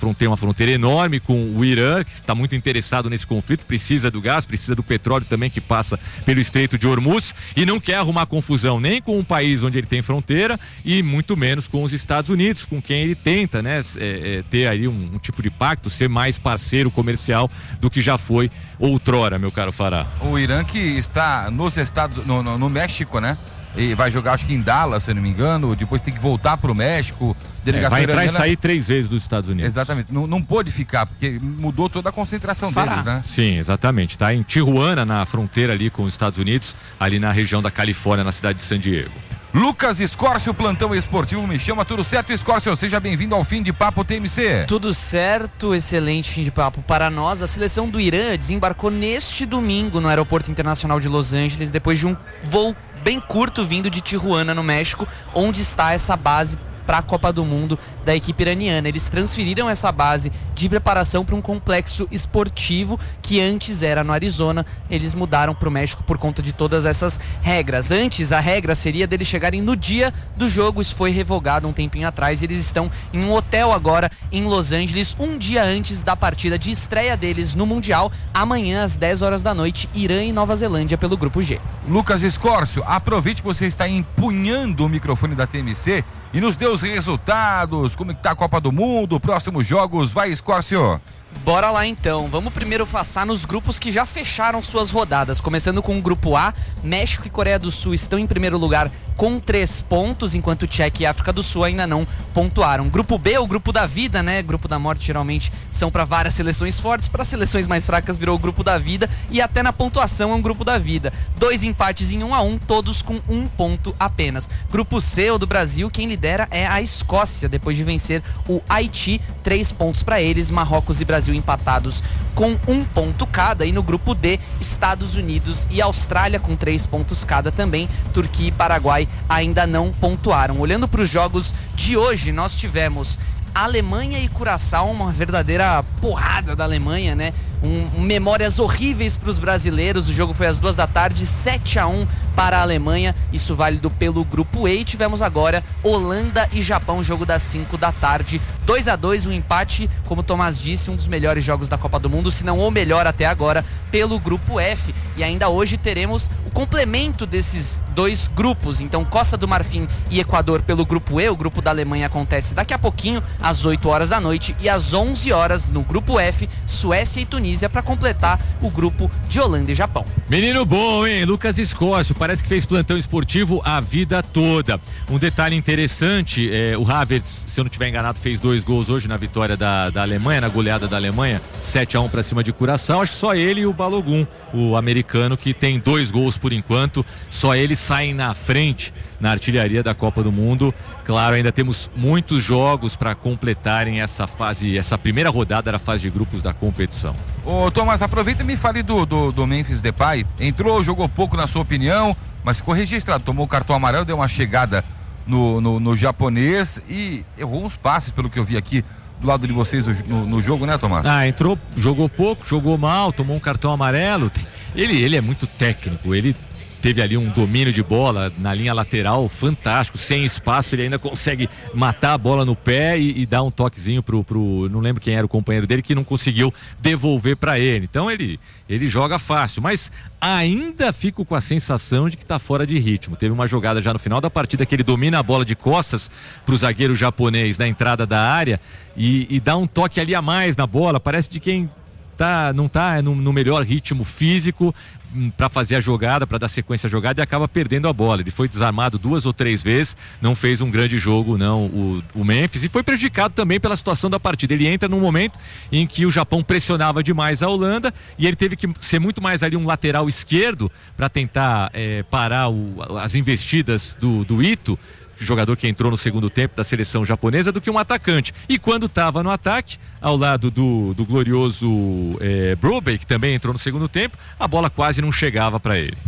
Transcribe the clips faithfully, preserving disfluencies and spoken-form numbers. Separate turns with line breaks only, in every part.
fronteira, uma fronteira enorme com o Irã, que está muito interessado nesse conflito, precisa do gás, precisa do petróleo também que passa pelo Estreito de Hormuz e não quer arrumar confusão nem com um país onde ele tem fronteira e muito menos com os Estados Unidos, com quem ele tenta, né, é, é, ter aí um, um tipo de pacto, ser mais parceiro comercial do que já foi outrora, meu caro Fará.
O Irã que está nos Estados, no, no, no México, né? E vai jogar, acho que em Dallas, se eu não me engano, depois tem que voltar pro México.
É, vai entrar e sair três vezes dos Estados Unidos.
Exatamente, não, não pôde ficar, porque mudou toda a concentração Fará. deles, né?
Sim, exatamente, tá em Tijuana, na fronteira ali com os Estados Unidos, ali na região da Califórnia, na cidade de San Diego.
Lucas Escórcio, plantão esportivo me chama, tudo certo, Escórcio? Seja bem-vindo ao Fim de Papo T M C.
Tudo certo, excelente fim de papo para nós. A seleção do Irã desembarcou neste domingo no Aeroporto Internacional de Los Angeles, depois de um voo bem curto vindo de Tijuana, no México, onde está essa base para a Copa do Mundo da equipe iraniana. Eles transferiram essa base de preparação para um complexo esportivo que antes era no Arizona. Eles mudaram para o México por conta de todas essas regras. Antes, a regra seria deles chegarem no dia do jogo. Isso foi revogado um tempinho atrás. Eles estão em um hotel agora em Los Angeles, um dia antes da partida de estreia deles no Mundial, amanhã às dez horas da noite, Irã e Nova Zelândia pelo Grupo G.
Lucas Escórcio, aproveite que você está empunhando o microfone da T M C e nos dê os resultados, como está a Copa do Mundo, próximos jogos, vai, Escórcio.
Bora lá então, vamos primeiro passar nos grupos que já fecharam suas rodadas, começando com o grupo A. México e Coreia do Sul estão em primeiro lugar com três pontos, enquanto Tchequia e África do Sul ainda não pontuaram. Grupo B, o grupo da vida, né? Grupo da morte geralmente são para várias seleções fortes, para seleções mais fracas virou o grupo da vida e até na pontuação é um grupo da vida. Dois empates em um a um, todos com um ponto apenas. Grupo C, o do Brasil, quem lidera é a Escócia, depois de vencer o Haiti, três pontos para eles. Marrocos e Brasil empatados com um ponto cada. E no grupo D, Estados Unidos e Austrália com três pontos cada também. Turquia e Paraguai ainda não pontuaram. Olhando para os jogos de hoje, nós tivemos Alemanha e Curaçao, uma verdadeira porrada da Alemanha, né? Um, um, memórias horríveis para os brasileiros. O jogo foi às duas da tarde, sete a um para a Alemanha, isso válido pelo grupo E. E tivemos agora Holanda e Japão, jogo das cinco da tarde, dois a dois, um empate, como o Tomás disse, um dos melhores jogos da Copa do Mundo, se não o melhor até agora, pelo grupo F. E ainda hoje teremos o complemento desses dois grupos, então Costa do Marfim e Equador pelo grupo E. O grupo da Alemanha acontece daqui a pouquinho, às oito horas da noite, e às onze horas no grupo F, Suécia e Tunísia, para completar o grupo de Holanda e Japão.
Menino bom, hein? Lucas Escórcio, parece que fez plantão esportivo a vida toda. Um detalhe interessante, é, o Havertz, se eu não estiver enganado, fez dois gols hoje na vitória da, da Alemanha, na goleada da Alemanha, sete a um para cima de Curaçao. Acho que só ele e o Balogun, o americano, que tem dois gols por enquanto, só eles saem na frente na artilharia da Copa do Mundo. Claro, ainda temos muitos jogos para completarem essa fase, essa primeira rodada da fase de grupos da competição.
Ô Tomás, aproveita e me fale do, do, do Memphis Depay. Entrou, jogou pouco na sua opinião, mas ficou registrado, tomou o cartão amarelo, deu uma chegada no, no, no japonês e errou uns passes, pelo que eu vi aqui do lado de vocês no, no jogo, né, Tomás?
Ah, entrou, jogou pouco, jogou mal, tomou um cartão amarelo. Ele, ele é muito técnico, ele teve ali um domínio de bola na linha lateral fantástico, sem espaço, ele ainda consegue matar a bola no pé e, e dar um toquezinho pro, pro, não lembro quem era o companheiro dele, que não conseguiu devolver para ele. Então ele, ele joga fácil, mas ainda fico com a sensação de que tá fora de ritmo. Teve uma jogada já no final da partida que ele domina a bola de costas pro zagueiro japonês na entrada da área e, e dá um toque ali a mais na bola, parece de quem tá, não tá no, no melhor ritmo físico para fazer a jogada, para dar sequência à jogada, e acaba perdendo a bola. Ele foi desarmado duas ou três vezes, não fez um grande jogo não o, o Memphis, e foi prejudicado também pela situação da partida. Ele entra num momento em que o Japão pressionava demais a Holanda e ele teve que ser muito mais ali um lateral esquerdo para tentar é, parar o, as investidas do, do Ito, jogador que entrou no segundo tempo da seleção japonesa, do que um atacante. E quando estava no ataque, ao lado do, do glorioso é, Brobbey, que também entrou no segundo tempo, a bola quase não chegava para ele.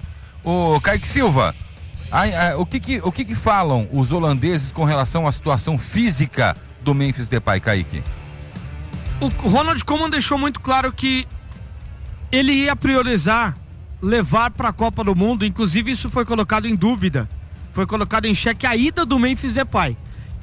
Ô Kaique Silva, a, a, o, que que, o que que falam os holandeses com relação à situação física do Memphis Depay, Kaique?
O Ronald Koeman deixou muito claro que ele ia priorizar levar para a Copa do Mundo, inclusive isso foi colocado em dúvida. Foi colocado em xeque a ida do Memphis Depay,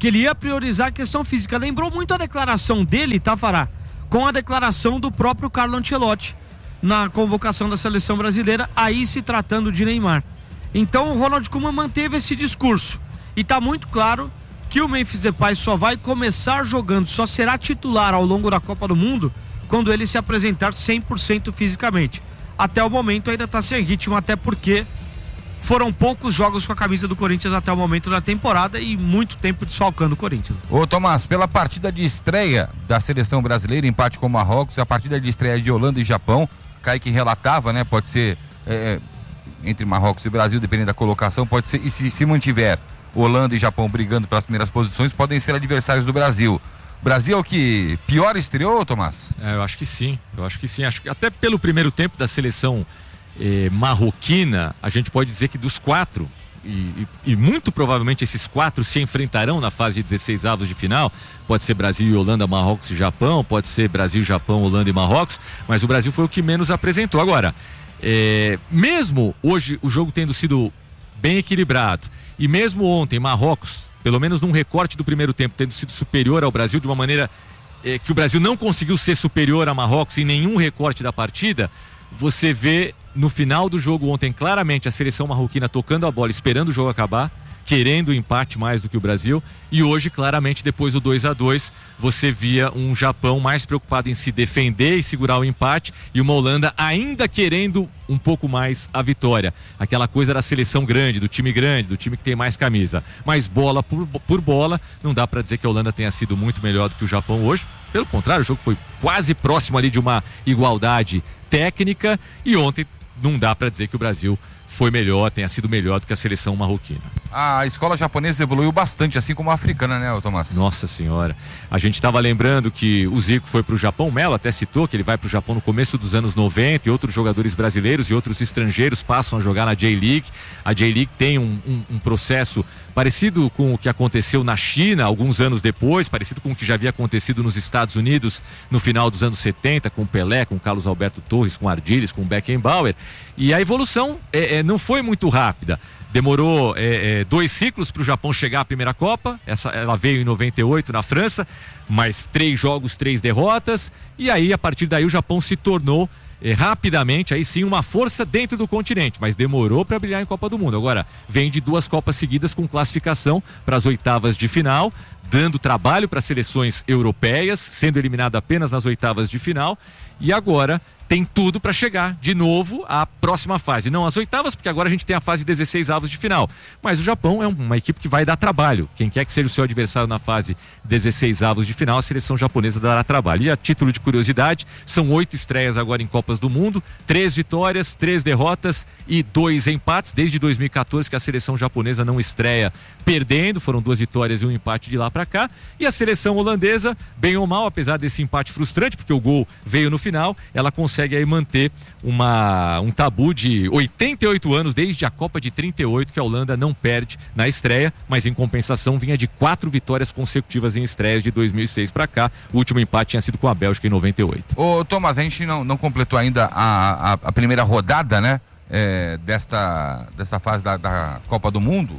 que ele ia priorizar a questão física. Lembrou muito a declaração dele, Tafará, com a declaração do próprio Carlo Ancelotti na convocação da seleção brasileira, aí se tratando de Neymar. Então o Ronald Koeman manteve esse discurso e está muito claro que o Memphis Depay só vai começar jogando, só será titular ao longo da Copa do Mundo quando ele se apresentar cem por cento fisicamente. Até o momento ainda está sem ritmo, até porque foram poucos jogos com a camisa do Corinthians até o momento da temporada e muito tempo desfalcando o Corinthians.
Ô Tomás, pela partida de estreia da seleção brasileira, empate com o Marrocos, a partida de estreia de Holanda e Japão, Kaique relatava, né? Pode ser é, entre Marrocos e Brasil, dependendo da colocação, pode ser, e se, se mantiver Holanda e Japão brigando pelas primeiras posições, podem ser adversários do Brasil. Brasil é o que pior estreou, Tomás?
É, eu acho que sim, eu acho que sim, acho que até pelo primeiro tempo da seleção eh, marroquina, a gente pode dizer que dos quatro, e, e, e muito provavelmente esses quatro se enfrentarão na fase de dezesseis avos de final, pode ser Brasil e Holanda, Marrocos e Japão, pode ser Brasil, Japão, Holanda e Marrocos, mas o Brasil foi o que menos apresentou. Agora, eh, mesmo hoje o jogo tendo sido bem equilibrado, e mesmo ontem Marrocos, pelo menos num recorte do primeiro tempo, tendo sido superior ao Brasil de uma maneira eh, que o Brasil não conseguiu ser superior a Marrocos em nenhum recorte da partida, você vê no final do jogo ontem claramente a seleção marroquina tocando a bola, esperando o jogo acabar, querendo o empate mais do que o Brasil, e hoje claramente depois do dois a dois você via um Japão mais preocupado em se defender e segurar o empate, e uma Holanda ainda querendo um pouco mais a vitória, aquela coisa da seleção grande, do time grande, do time que tem mais camisa, mas bola por, por bola, não dá para dizer que a Holanda tenha sido muito melhor do que o Japão hoje, pelo contrário, o jogo foi quase próximo ali de uma igualdade técnica, e ontem não dá para dizer que o Brasil foi melhor, tenha sido melhor do que a seleção marroquina.
A escola japonesa evoluiu bastante, assim como a africana, né, Tomás?
Nossa senhora, a gente estava lembrando que o Zico foi para o Japão, o Melo até citou que ele vai para o Japão no começo dos anos noventa, e outros jogadores brasileiros e outros estrangeiros passam a jogar na J-League. A J-League tem um, um, um processo parecido com o que aconteceu na China alguns anos depois, parecido com o que já havia acontecido nos Estados Unidos no final dos anos setenta, com Pelé, com Carlos Alberto Torres, com Ardiles, com Beckenbauer, e a evolução é, é, não foi muito rápida. Demorou é, é, dois ciclos para o Japão chegar à primeira Copa. Essa, ela veio em noventa e oito na França, mas três jogos, três derrotas, e aí a partir daí o Japão se tornou é, rapidamente, aí sim, uma força dentro do continente, mas demorou para brilhar em Copa do Mundo. Agora vem de duas Copas seguidas com classificação para as oitavas de final, dando trabalho para seleções europeias, sendo eliminado apenas nas oitavas de final, e agora tem tudo para chegar de novo à próxima fase. Não às oitavas, porque agora a gente tem a fase dezesseis avos de final. Mas o Japão é uma equipe que vai dar trabalho. Quem quer que seja o seu adversário na fase dezesseis avos de final, a seleção japonesa dará trabalho. E a título de curiosidade, são oito estreias agora em Copas do Mundo, três vitórias, três derrotas e dois empates. Desde dois mil e quatorze que a seleção japonesa não estreia perdendo, foram duas vitórias e um empate de lá para cá. E a seleção holandesa, bem ou mal, apesar desse empate frustrante, porque o gol veio no final, ela consegue consegue aí manter uma, um tabu de oitenta e oito anos, desde a Copa de trinta e oito, que a Holanda não perde na estreia, mas em compensação vinha de quatro vitórias consecutivas em estreias de dois mil e seis para cá. O último empate tinha sido com a Bélgica em noventa e oito.
Ô Tomás, a gente não, não completou ainda a, a, a primeira rodada, né, é, desta, desta fase da, da Copa do Mundo,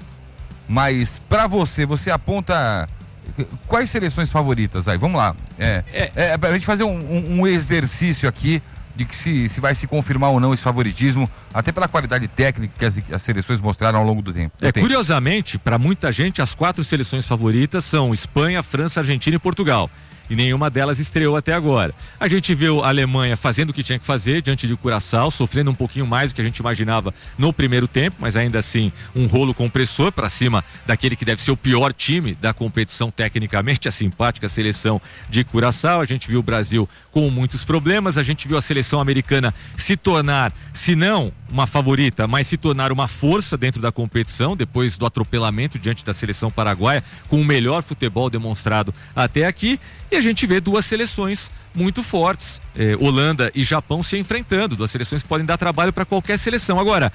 mas para você, você aponta quais seleções favoritas aí? Vamos lá, é, é. é pra gente fazer um, um, um exercício aqui de que se, se vai se confirmar ou não esse favoritismo, até pela qualidade técnica que as, as seleções mostraram ao longo do tempo.
É, curiosamente, para muita gente, as quatro seleções favoritas são Espanha, França, Argentina e Portugal. E nenhuma delas estreou até agora. A gente viu a Alemanha fazendo o que tinha que fazer diante de Curaçao, sofrendo um pouquinho mais do que a gente imaginava no primeiro tempo, mas ainda assim um rolo compressor para cima daquele que deve ser o pior time da competição tecnicamente, a simpática seleção de Curaçao. A gente viu o Brasil com muitos problemas, a gente viu a seleção americana se tornar, se não uma favorita, mas se tornar uma força dentro da competição, depois do atropelamento diante da seleção paraguaia, com o melhor futebol demonstrado até aqui. E a gente vê duas seleções muito fortes, eh, Holanda e Japão, se enfrentando, duas seleções que podem dar trabalho para qualquer seleção. Agora,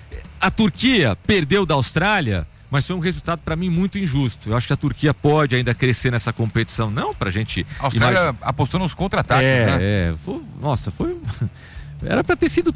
a Turquia perdeu da Austrália, mas foi um resultado para mim muito injusto. Eu acho que a Turquia pode ainda crescer nessa competição, não pra gente...
A Austrália imag... apostou nos contra-ataques,
é,
né?
É, foi, nossa, foi... Era para ter sido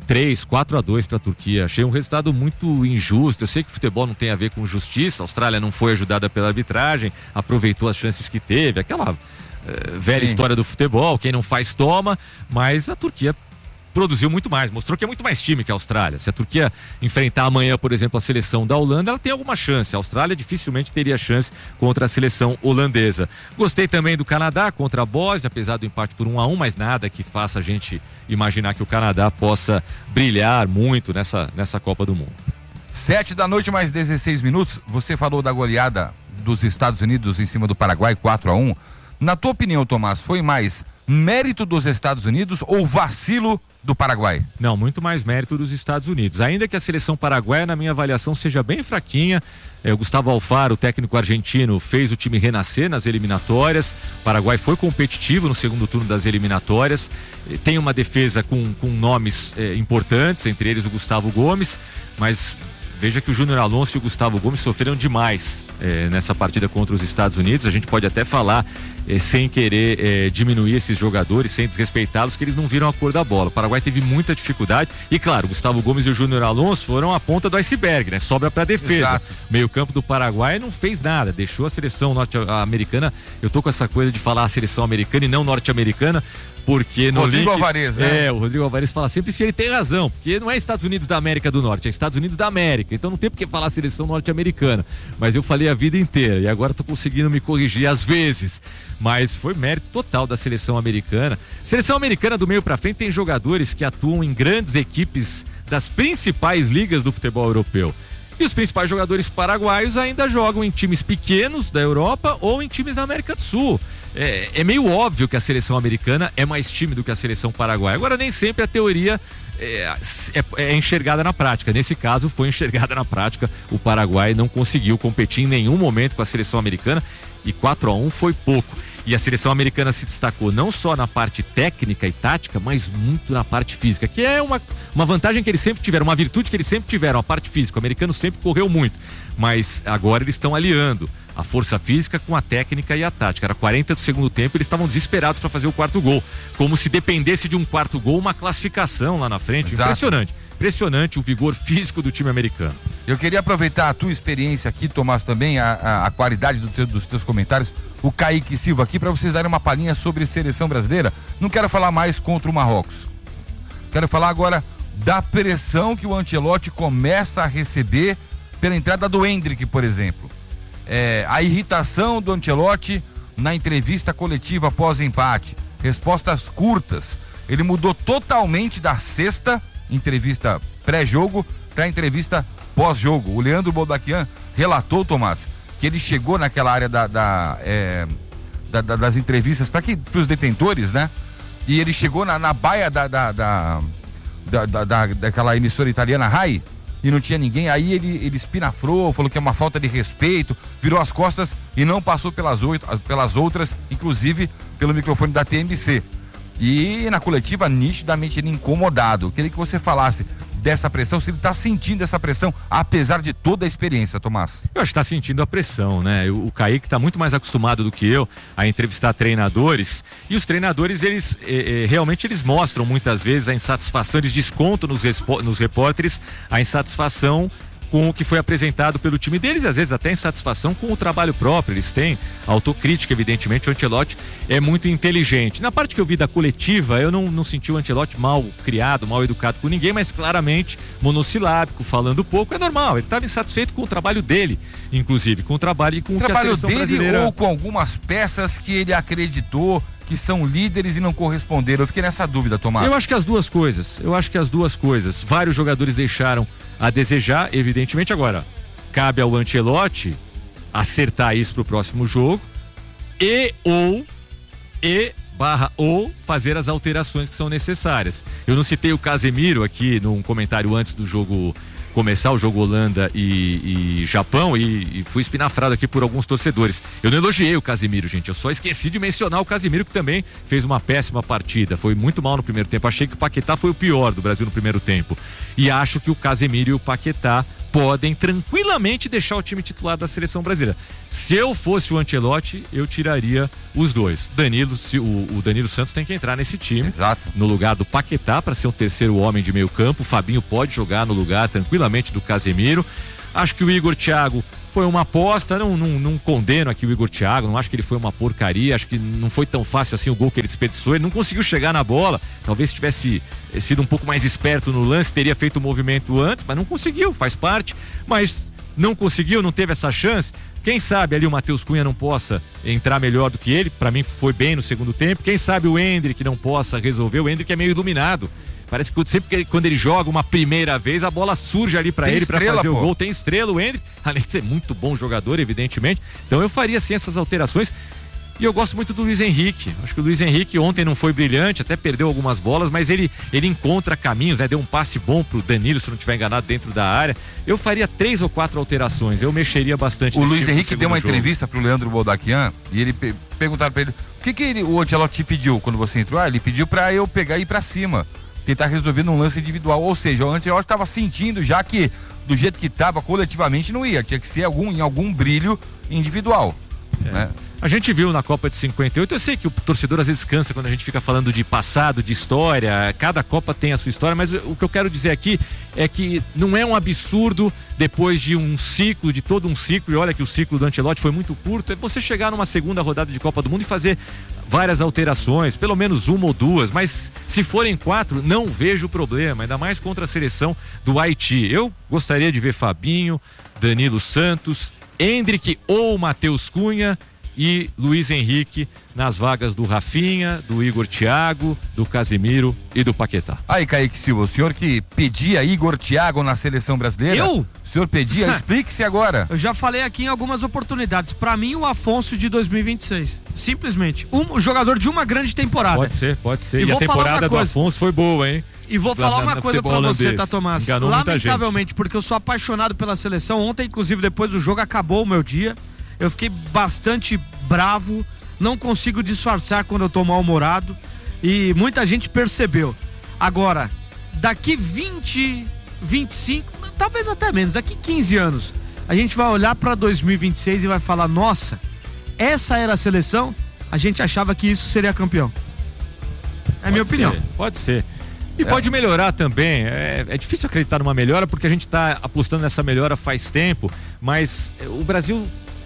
três, quatro a dois para a Turquia. Achei um resultado muito injusto. Eu sei que o futebol não tem a ver com justiça. A Austrália não foi ajudada pela arbitragem, aproveitou as chances que teve, aquela eh, velha
Sim.
história do futebol, quem não faz toma, mas a Turquia produziu muito mais, mostrou que é muito mais time que a Austrália. Se a Turquia enfrentar amanhã, por exemplo, a seleção da Holanda, ela tem alguma chance. A Austrália dificilmente teria chance contra a seleção holandesa. Gostei também do Canadá contra a Bósnia, apesar do empate por um a um, mas nada que faça a gente imaginar que o Canadá possa brilhar muito nessa, nessa Copa do Mundo.
Sete da noite, mais dezesseis minutos. Você falou da goleada dos Estados Unidos em cima do Paraguai, quatro a um. Na tua opinião, Tomás, foi mais mérito dos Estados Unidos ou vacilo do Paraguai?
Não, muito mais mérito dos Estados Unidos. Ainda que a seleção paraguaia, na minha avaliação, seja bem fraquinha. É, o Gustavo Alfaro, o técnico argentino, fez o time renascer nas eliminatórias. O Paraguai foi competitivo no segundo turno das eliminatórias. Tem uma defesa com, com nomes é, importantes, entre eles o Gustavo Gomes, mas veja que o Júnior Alonso e o Gustavo Gomes sofreram demais é, nessa partida contra os Estados Unidos. A gente pode até falar é, sem querer é, diminuir esses jogadores, sem desrespeitá-los, que eles não viram a cor da bola. O Paraguai teve muita dificuldade e, claro, o Gustavo Gomes e o Júnior Alonso foram a ponta do iceberg, né? Sobra para defesa.
Exato.
Meio campo do Paraguai não fez nada, deixou a seleção norte-americana. Eu tô com essa coisa de falar a seleção americana e não norte-americana, porque no
Rodrigo
link,
Alvarez, né?
É, o Rodrigo Alvarez fala sempre se ele tem razão, porque não é Estados Unidos da América do Norte, é Estados Unidos da América, então não tem por que falar seleção norte-americana, mas eu falei a vida inteira e agora tô conseguindo me corrigir às vezes, mas foi mérito total da seleção americana. Seleção americana do meio pra frente tem jogadores que atuam em grandes equipes das principais ligas do futebol europeu. E os principais jogadores paraguaios ainda jogam em times pequenos da Europa ou em times da América do Sul. É, é meio óbvio que a seleção americana é mais time do que a seleção paraguaia. Agora, nem sempre a teoria é, é, é enxergada na prática. Nesse caso, foi enxergada na prática. O Paraguai não conseguiu competir em nenhum momento com a seleção americana e quatro a um foi pouco. E a seleção americana se destacou não só na parte técnica e tática, mas muito na parte física, que é uma, uma vantagem que eles sempre tiveram, uma virtude que eles sempre tiveram, a parte física. O americano sempre correu muito, mas agora eles estão aliando a força física com a técnica e a tática. Era quarenta do segundo tempo, eles estavam desesperados para fazer o quarto gol, como se dependesse de um quarto gol uma classificação lá na frente.
Exato.
Impressionante, impressionante o vigor físico do time americano.
Eu queria aproveitar a tua experiência aqui, Tomás, também, a, a, a qualidade do teu, dos teus comentários, o Kaique Silva aqui, para vocês darem uma palhinha sobre seleção brasileira. Não quero falar mais contra o Marrocos. Quero falar agora da pressão que o Ancelotti começa a receber pela entrada do Endrick, por exemplo. É, a irritação do Ancelotti na entrevista coletiva após empate. Respostas curtas. Ele mudou totalmente da sexta entrevista pré-jogo para a entrevista pós-jogo. O Leandro Boldaquian relatou, Tomás, que ele chegou naquela área da, da, é, da, da das entrevistas para os detentores, né? E ele chegou na, na baia da, da, da, da, da, da, daquela emissora italiana Rai e não tinha ninguém. Aí ele, ele espinafrou, falou que é uma falta de respeito, virou as costas e não passou pelas, oito, pelas outras, inclusive pelo microfone da T M C. E na coletiva, nitidamente ele incomodado. Eu queria que você falasse dessa pressão, se ele está sentindo essa pressão, apesar de toda a experiência, Tomás.
Eu acho que está sentindo a pressão, né? O, o Kaique está muito mais acostumado do que eu a entrevistar treinadores, e os treinadores, eles eh, eh, realmente eles mostram muitas vezes a insatisfação, eles descontam nos, nos repórteres a insatisfação com o que foi apresentado pelo time deles, e às vezes até insatisfação com o trabalho próprio. Eles têm autocrítica, evidentemente. O Ancelotti é muito inteligente. Na parte que eu vi da coletiva, eu não, não senti o Ancelotti mal criado, mal educado com ninguém, mas claramente monossilábico, falando pouco. É normal, ele estava insatisfeito com o trabalho dele, inclusive, com o trabalho e com o que a
trabalho
seleção
dele
brasileira...
ou com algumas peças que ele acreditou que são líderes e não corresponderam. Eu fiquei nessa dúvida, Tomás.
Eu acho que as duas coisas, eu acho que as duas coisas. Vários jogadores deixaram a desejar, evidentemente. Agora, cabe ao Ancelotti acertar isso pro próximo jogo e ou e barra ou fazer as alterações que são necessárias. Eu não citei o Casemiro aqui num comentário antes do jogo começar, o jogo Holanda e, e Japão, e, e fui espinafrado aqui por alguns torcedores. Eu não elogiei o Casemiro, gente, eu só esqueci de mencionar o Casemiro, que também fez uma péssima partida, foi muito mal no primeiro tempo. Achei que o Paquetá foi o pior do Brasil no primeiro tempo, e acho que o Casemiro e o Paquetá podem tranquilamente deixar o time titular da seleção brasileira. Se eu fosse o Ancelotti, eu tiraria os dois. Danilo, se, o, o Danilo Santos tem que entrar nesse time.
Exato.
No lugar do Paquetá, para ser um terceiro homem de meio campo. O Fabinho pode jogar no lugar tranquilamente do Casemiro. Acho que o Igor Thiago foi uma aposta, não, não, não condeno aqui o Igor Thiago, não acho que ele foi uma porcaria, acho que não foi tão fácil assim o gol que ele desperdiçou, ele não conseguiu chegar na bola, talvez se tivesse sido um pouco mais esperto no lance, teria feito o movimento antes, mas não conseguiu, faz parte, mas não conseguiu, não teve essa chance. Quem sabe ali o Matheus Cunha não possa entrar melhor do que ele, para mim foi bem no segundo tempo, quem sabe o Endrick não possa resolver, o Endrick é meio iluminado. Parece que sempre que quando ele joga uma primeira vez, a bola surge ali pra ele pra fazer o gol. Tem estrela, o Endrick, além de ser muito bom jogador, evidentemente. Então eu faria sim essas alterações. E eu gosto muito do Luiz Henrique. Acho que o Luiz Henrique ontem não foi brilhante, até perdeu algumas bolas, mas ele, ele encontra caminhos, né? Deu um passe bom pro Danilo, se não estiver enganado, dentro da área. Eu faria três ou quatro alterações, eu mexeria bastante.
O Luiz Henrique deu uma
jogo.
entrevista pro Leandro Boldaquian e ele pe perguntaram pra ele, o que que ele, o Ancelotti te pediu quando você entrou? Ah, ele pediu pra eu pegar e ir pra cima. Tentar resolver num lance individual, ou seja, o Ancelotti estava sentindo já que do jeito que estava coletivamente não ia, tinha que ser algum, em algum brilho individual, é. né?
A gente viu na Copa de cinquenta e oito, eu sei que o torcedor às vezes cansa quando a gente fica falando de passado, de história, cada Copa tem a sua história, mas o que eu quero dizer aqui é que não é um absurdo depois de um ciclo, de todo um ciclo, e olha que o ciclo do Ancelotti foi muito curto, é você chegar numa segunda rodada de Copa do Mundo e fazer várias alterações, pelo menos uma ou duas, mas se forem quatro, não vejo problema, ainda mais contra a seleção do Haiti. Eu gostaria de ver Fabinho, Danilo Santos, Endrick ou Matheus Cunha e Luiz Henrique nas vagas do Rafinha, do Igor Thiago, do Casemiro e do Paquetá.
Aí, Kaique Silva, o senhor que pedia Igor Thiago na seleção brasileira?
Eu?
O senhor pedia? Explique-se agora.
Eu já falei aqui em algumas oportunidades. Pra mim, o Afonso de dois mil e vinte e seis. Simplesmente. Um jogador de uma grande temporada.
Pode ser, pode ser.
E,
e
vou
a temporada
falar uma
do
coisa.
Afonso foi boa, hein?
E vou falar
na,
uma
na
coisa pra
holandês.
você, tá, Tomás?
Enganou
Lamentavelmente, porque eu sou apaixonado pela seleção. Ontem, inclusive, depois do jogo, acabou o meu dia. Eu fiquei bastante bravo. Não consigo disfarçar quando eu tô mal-humorado. E muita gente percebeu. Agora, daqui vinte, vinte e cinco, talvez até menos, daqui quinze anos, a gente vai olhar pra dois mil e vinte e seis e vai falar, nossa, essa era a seleção? A gente achava que isso seria campeão. É a minha opinião.
Pode ser. E é. pode melhorar também. É, é difícil acreditar numa melhora porque a gente está apostando nessa melhora faz tempo, mas o Brasil,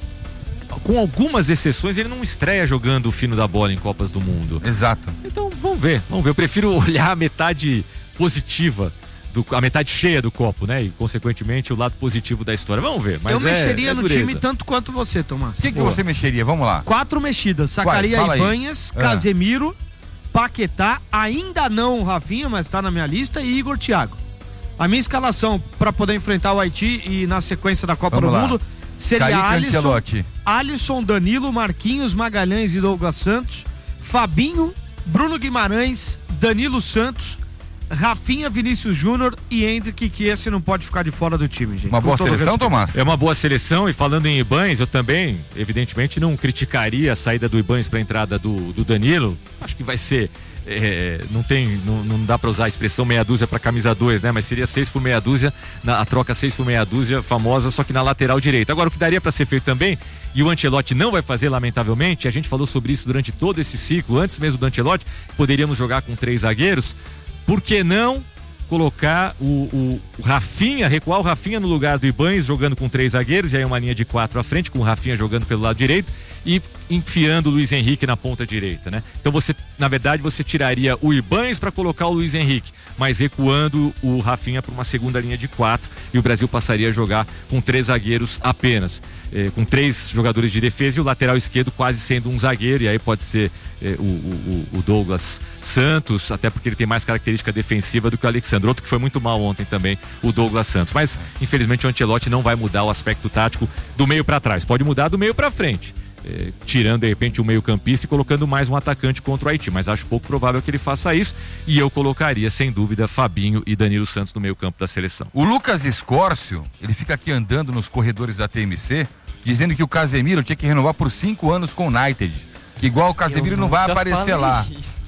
com algumas exceções, ele não estreia jogando o fino da bola em Copas do Mundo.
Exato.
Então vamos ver, vamos ver. Eu prefiro olhar a metade positiva, do, a metade cheia do copo, né? E consequentemente o lado positivo da história. Vamos ver. Mas
eu
é,
mexeria
é
no time tanto quanto você, Tomás.
O que, que você mexeria? Vamos lá.
Quatro mexidas. Sacaria Ibanhas,
ah.
Casemiro, Paquetá, ainda não o Rafinha, mas tá na minha lista, e Igor Thiago. A minha escalação para poder enfrentar o Haiti e na sequência da Copa
Vamos
do
lá.
Mundo seria
Kaique
Alisson,
Ancelotti.
Alisson, Danilo, Marquinhos, Magalhães e Douglas Santos, Fabinho, Bruno Guimarães, Danilo Santos, Rafinha, Vinícius Júnior e Endrick, que esse não pode ficar de fora do time, gente.
Uma boa seleção,
respeito.
Tomás?
É uma boa seleção, e falando em Ibanez, eu também, evidentemente, não criticaria a saída do Ibanez para a entrada do, do Danilo. Acho que vai ser, é, não tem, não, não dá para usar a expressão meia dúzia para camisa dois, né? Mas seria seis por meia dúzia, na, a troca seis por meia dúzia famosa, só que na lateral direita. Agora, o que daria para ser feito também, e o Ancelotti não vai fazer, lamentavelmente, a gente falou sobre isso durante todo esse ciclo, antes mesmo do Ancelotti, poderíamos jogar com três zagueiros. Por que não colocar o, o, o Rafinha, recuar o Rafinha no lugar do Ibanez, jogando com três zagueiros, e aí uma linha de quatro à frente, com o Rafinha jogando pelo lado direito e enfiando o Luiz Henrique na ponta direita, né? Então você, na verdade, você tiraria o Ibanez para colocar o Luiz Henrique, mas recuando o Rafinha para uma segunda linha de quatro, e o Brasil passaria a jogar com três zagueiros apenas, eh, com três jogadores de defesa e o lateral esquerdo quase sendo um zagueiro, e aí pode ser eh, o, o, o Douglas Santos, até porque ele tem mais característica defensiva do que o Alexandre, outro que foi muito mal ontem também, o Douglas Santos. Mas infelizmente o Ancelotti não vai mudar o aspecto tático do meio para trás, pode mudar do meio para frente, eh, tirando de repente o meio campista e colocando mais um atacante contra o Haiti, mas acho pouco provável que ele faça isso, e eu colocaria sem dúvida Fabinho e Danilo Santos no meio campo da seleção.
O Lucas Escórcio, ele fica aqui andando nos corredores da T M C, dizendo que o Casemiro tinha que renovar por cinco anos com o United, que igual o Casemiro não vai aparecer lá.
Isso.
Eu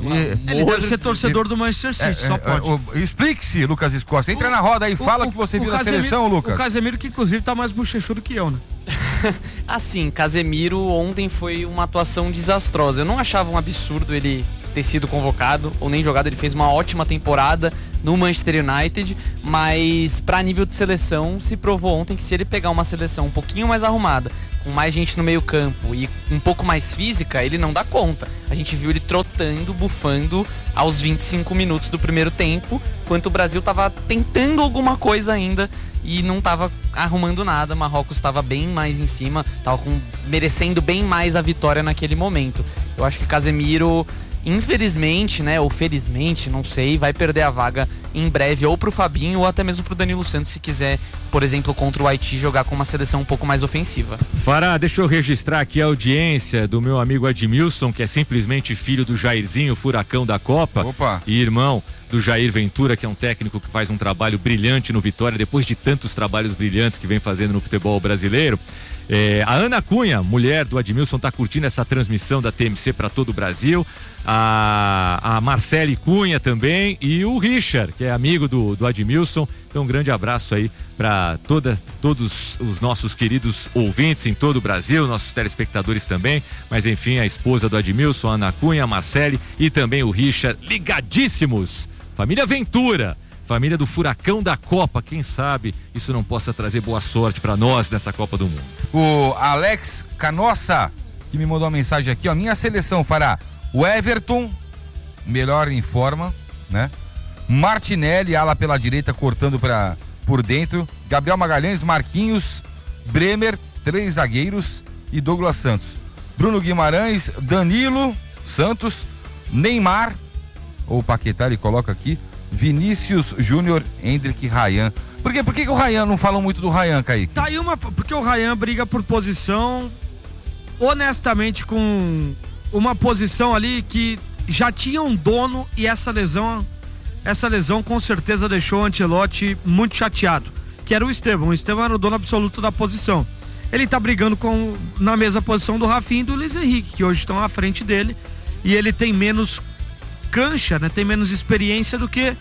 E,
Ele deve ser torcedor do Manchester City,
é,
só
é,
pode.
o- Explique-se, Lucas Escosta. Entra na roda aí,
O-
fala
o-
o que você
o
viu da
Casemiro-
seleção, Lucas.
O Casemiro que inclusive tá mais bochechudo que eu, né?
Assim, Casemiro ontem foi uma atuação desastrosa. Eu não achava um absurdo ele ter sido convocado ou nem jogado. Ele fez uma ótima temporada no Manchester United, mas pra nível de seleção se provou ontem que se ele pegar uma seleção um pouquinho mais arrumada, com mais gente no meio campo e um pouco mais física, ele não dá conta. A gente viu ele trotando, bufando aos vinte e cinco minutos do primeiro tempo, enquanto o Brasil tava tentando alguma coisa ainda e não tava arrumando nada. Marrocos estava bem mais em cima, tava com, merecendo bem mais a vitória naquele momento. Eu acho que Casemiro, infelizmente, né, ou felizmente, não sei, vai perder a vaga em breve, ou pro Fabinho ou até mesmo pro Danilo Santos, se quiser, por exemplo, contra o Haiti, jogar com uma seleção um pouco mais ofensiva.
Fará, deixa eu registrar aqui a audiência do meu amigo Admilson, que é simplesmente filho do Jairzinho, furacão da Copa.
Opa.
E irmão do Jair Ventura, que é um técnico que faz um trabalho brilhante no Vitória, depois de tantos trabalhos brilhantes que vem fazendo no futebol brasileiro. É, a Ana Cunha, mulher do Admilson, tá curtindo essa transmissão da T M C para todo o Brasil. A, a Marcele Cunha também e o Richard, que é amigo do, do Admilson. Então um grande abraço aí para todas todos os nossos queridos ouvintes em todo o Brasil, nossos telespectadores também. Mas enfim, a esposa do Admilson, a Ana Cunha, a Marcele e também o Richard, ligadíssimos. Família Ventura. Família do Furacão da Copa, quem sabe isso não possa trazer boa sorte para nós nessa Copa do Mundo.
O Alex Canossa, que me mandou uma mensagem aqui, ó. Minha seleção fará o Everton, melhor em forma, né? Martinelli, ala pela direita, cortando pra, por dentro. Gabriel Magalhães, Marquinhos, Bremer, três zagueiros e Douglas Santos. Bruno Guimarães, Danilo Santos, Neymar, ou Paquetá, ele coloca aqui, Vinícius Júnior, Hendrick e Ryan. Por quê? Por que, que o Ryan, não falam muito do Ryan, Kaique?
Tá aí uma. Porque o Ryan briga por posição, honestamente, com uma posição ali que já tinha um dono, e essa lesão, essa lesão com certeza deixou o Ancelotti muito chateado, que era o Estevão. O Estevão era o dono absoluto da posição. Ele tá brigando com, na mesma posição do Rafinha e do Luiz Henrique, que hoje estão à frente dele, e ele tem menos cancha, né? Tem menos experiência do que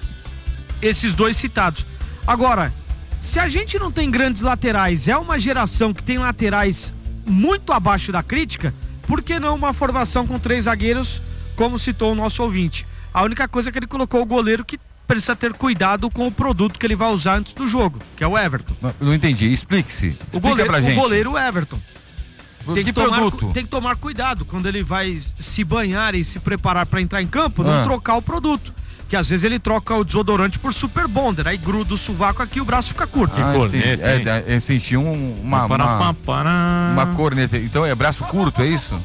esses dois citados. Agora, se a gente não tem grandes laterais, é uma geração que tem laterais muito abaixo da crítica, por que não uma formação com três zagueiros, como citou o nosso ouvinte? A única coisa é que ele colocou o goleiro, que precisa ter cuidado com o produto que ele vai usar antes do jogo, que é o Everton.
Não, não entendi, explique-se.
O
Explica
goleiro,
pra gente.
o goleiro Everton. Tem
Que
que, tomar,
produto?
tem que tomar cuidado quando ele vai se banhar e se preparar para entrar em campo, não
Ah.
trocar o produto. Que às vezes ele troca o desodorante por Super Bonder, aí gruda o sovaco aqui e o braço fica curto.
Ah,
corneta,
entendi. É,
hein?
é, eu senti um, uma, uma, uma corneta. Então é braço curto, é isso?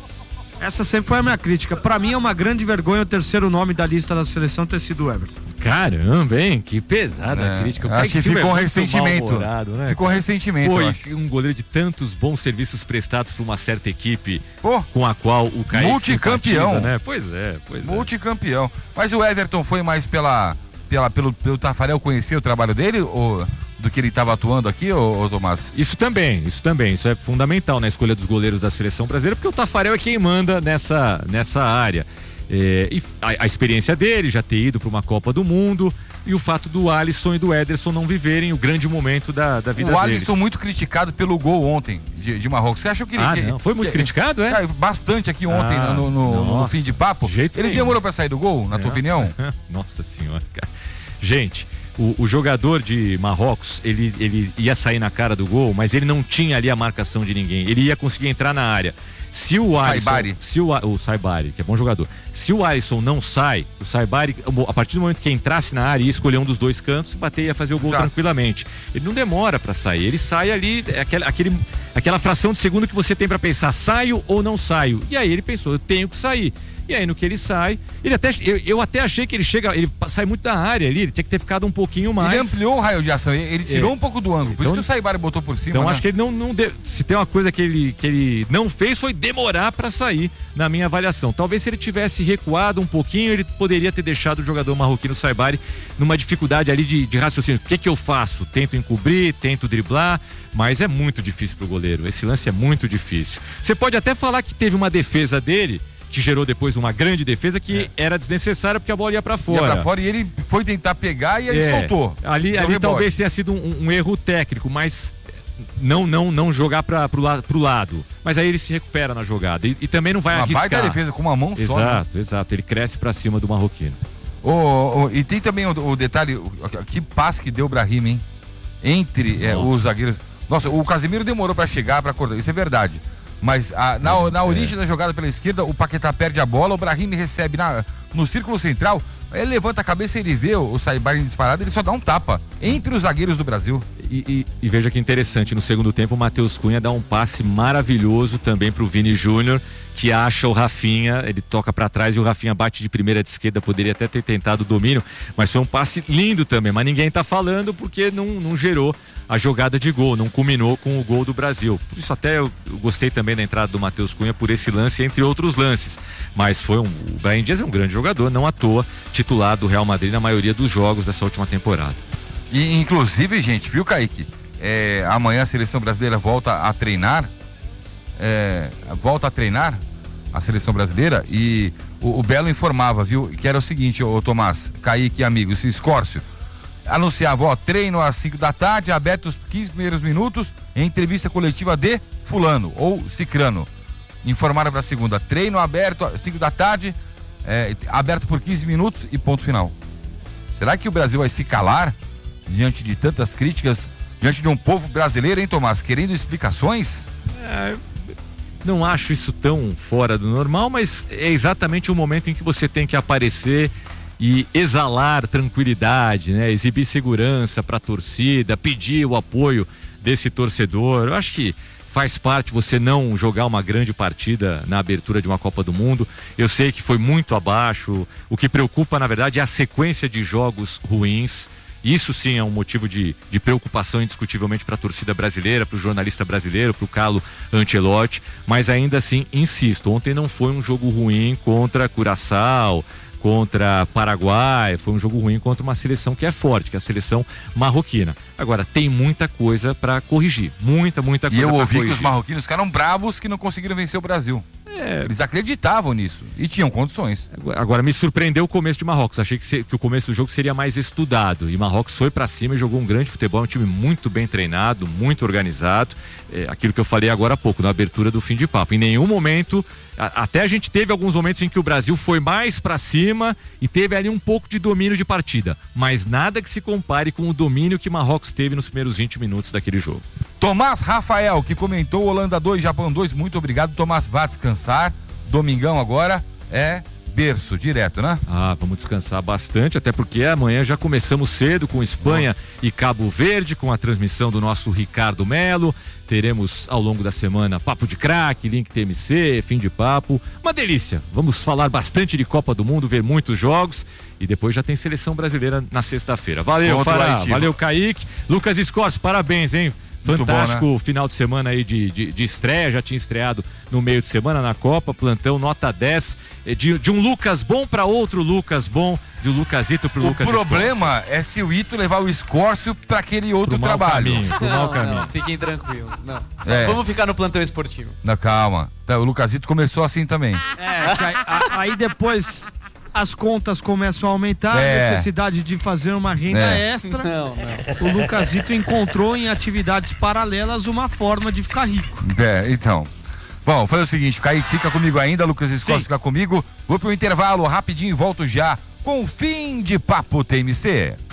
Essa sempre foi a minha crítica. Pra mim é uma grande vergonha o terceiro nome da lista da seleção ter sido o Everton.
Caramba, hein? Que pesada
É,
a crítica. O
acho
Kaique
que
Silva
ficou
é muito
ressentimento.
mal-humorado, né,
Ficou
cara?
ressentimento,
Pô,
eu
e
acho.
um goleiro de tantos bons serviços prestados por uma certa equipe
Pô,
com a qual o Kaique
Multicampeão.
simpatiza, né? Pois é, pois é.
multicampeão. Mas o Everton foi mais pela, pela, pelo, pelo Tafarel conhecer o trabalho dele, ou do que ele estava atuando aqui, ô, ô Tomás?
Isso também, isso também, isso é fundamental na escolha dos goleiros da seleção brasileira, porque o Tafarel é quem manda nessa, nessa área. É, e a, a experiência dele, já ter ido para uma Copa do Mundo, e o fato do Alisson e do Ederson não viverem o grande momento da, da vida
O
deles.
Alisson muito criticado pelo gol ontem de, de Marrocos. Você achou que ele...
Ah,
que,
não, foi muito
que,
criticado, é?
é? Bastante aqui ontem,
Ah,
no, no, no
nossa,
fim de papo.
de jeito
Ele
nenhum.
demorou para sair do gol, na tua
É.
opinião?
Nossa senhora, cara. Gente, o, o jogador de Marrocos, ele, ele ia sair na cara do gol, mas ele não tinha ali a marcação de ninguém. Ele ia conseguir entrar na área. Se o Alisson,
Saibari.
se o, o Saibari, que é bom jogador, se o Alisson não sai, o Saibari, a partir do momento que entrasse na área, ia escolher um dos dois cantos, bater e ia fazer o gol
Exato.
tranquilamente. Ele não demora pra sair, ele sai ali, é aquele, aquele, aquela fração de segundo que você tem pra pensar, saio ou não saio? E aí ele pensou, eu tenho que sair. E aí no que ele sai, ele até, eu, eu até achei que ele chega, ele sai muito da área ali, ele tinha que ter ficado um pouquinho mais.
Ele ampliou o raio de ação, ele, ele tirou
É.
um pouco do ângulo, por
Então-
isso que o Saibari botou por cima,
Então
né?
acho que ele não, não de- se tem uma coisa que ele, que ele não fez foi demorar para sair, na minha avaliação. Talvez se ele tivesse recuado um pouquinho, ele poderia ter deixado o jogador marroquino Saibari numa dificuldade ali de, de raciocínio. O que que eu faço? Tento encobrir, tento driblar, mas é muito difícil pro goleiro. Esse lance é muito difícil. Você pode até falar que teve uma defesa dele que gerou depois uma grande defesa que é. era desnecessária porque a bola ia para fora.
Ia pra fora e ele foi tentar pegar e ele é. soltou.
Ali, ali talvez tenha sido um, um erro técnico, mas não não não jogar para pro, la, pro lado. Mas aí ele se recupera na jogada e, e também não vai
uma
arriscar.
Uma baita defesa com uma mão
exato,
só.
Exato, né? exato. Ele cresce para cima do marroquino.
Oh, oh, oh, e tem também o, o detalhe, o, que passe que deu o Brahim, hein? Entre é, os zagueiros. Nossa, o Casemiro demorou para chegar, para acordar, isso é verdade. Mas a, na, na origem é. da jogada pela esquerda, o Paquetá perde a bola, o Brahim recebe na, no círculo central, ele levanta a cabeça e ele vê o, o Saibar disparado, ele só dá um tapa entre os zagueiros do Brasil.
E, e, e veja que interessante, no segundo tempo o Matheus Cunha dá um passe maravilhoso também pro Vini Júnior, que acha o Rafinha, ele toca para trás e o Rafinha bate de primeira de esquerda, poderia até ter tentado o domínio, mas foi um passe lindo também, mas ninguém tá falando porque não, não gerou a jogada de gol, não culminou com o gol do Brasil. Por isso até eu, eu gostei também da entrada do Matheus Cunha por esse lance, entre outros lances, mas foi um, o Brahim Dias é um grande jogador, não à toa titular do Real Madrid na maioria dos jogos dessa última temporada.
E inclusive, gente, viu, Kaique? É, amanhã a seleção brasileira volta a treinar, é, volta a treinar a seleção brasileira e o, o Belo informava, viu, que era o seguinte, ô Tomás, Kaique e amigos, Escórcio, anunciava, ó, treino às cinco da tarde, aberto os quinze primeiros minutos, em entrevista coletiva de fulano ou cicrano. Informaram para segunda, treino aberto às cinco da tarde, é, aberto por quinze minutos e ponto final. Será que o Brasil vai se calar diante de tantas críticas, diante de um povo brasileiro, hein, Tomás, querendo explicações?
É, não acho isso tão fora do normal, mas é exatamente o momento em que você tem que aparecer e exalar tranquilidade, né? Exibir segurança para a torcida, pedir o apoio desse torcedor. Eu acho que faz parte você não jogar uma grande partida na abertura de uma Copa do Mundo. Eu sei que foi muito abaixo. O que preocupa, na verdade, é a sequência de jogos ruins. Isso sim é um motivo de, de preocupação indiscutivelmente para a torcida brasileira, para o jornalista brasileiro, para o Carlo Ancelotti, mas ainda assim, insisto, ontem não foi um jogo ruim contra Curaçao, contra Paraguai, foi um jogo ruim contra uma seleção que é forte, que é a seleção marroquina. Agora, tem muita coisa para corrigir, muita, muita coisa
para corrigir. E eu ouvi
que
os marroquinos ficaram bravos que não conseguiram vencer o Brasil. É. Eles acreditavam nisso e tinham condições.
Agora, me surpreendeu o começo de Marrocos. Achei que, se, que o começo do jogo seria mais estudado. E Marrocos foi pra cima e jogou um grande futebol. Um time muito bem treinado, muito organizado. É, aquilo que eu falei agora há pouco, na abertura do fim de papo. Em nenhum momento, a, até a gente teve alguns momentos em que o Brasil foi mais pra cima e teve ali um pouco de domínio de partida. Mas nada que se compare com o domínio que Marrocos teve nos primeiros vinte minutos daquele jogo.
Tomás Rafael, que comentou Holanda dois, Japão dois, muito obrigado. Tomás, vá descansar. Domingão agora é berço, direto, né?
Ah, vamos descansar bastante, até porque amanhã já começamos cedo com Espanha oh. e Cabo Verde, com a transmissão do nosso Ricardo Melo. Teremos ao longo da semana Papo de Craque, Link T M C, Fim de Papo. Uma delícia. Vamos falar bastante de Copa do Mundo, ver muitos jogos e depois já tem seleção brasileira na sexta-feira. Valeu, Fará. Valeu, Kaique. Lucas Escorce, parabéns, hein? Fantástico bom, né? Final de semana aí de, de, de estreia, já tinha estreado no meio de semana na Copa, plantão nota dez, de, de um Lucas bom para outro Lucas bom, de um Lucasito pro
o
Lucas
O problema Escórcio. É se o Ito levar o Escórcio para aquele outro
pro
trabalho.
Caminho, pro
não,
mau caminho.
Não, fiquem tranquilos, não.
É.
Vamos ficar no plantão esportivo.
Não, calma, tá, o Lucasito começou assim também.
É, aí, aí depois as contas começam a aumentar, é. a necessidade de fazer uma renda é. extra.
Não, não.
O Lucasito encontrou em atividades paralelas uma forma de ficar rico.
É, então. Bom, vou fazer o seguinte, Kaique fica comigo ainda, Lucas Escócia fica comigo. Vou pro intervalo rapidinho e volto já com o Fim de Papo T M C.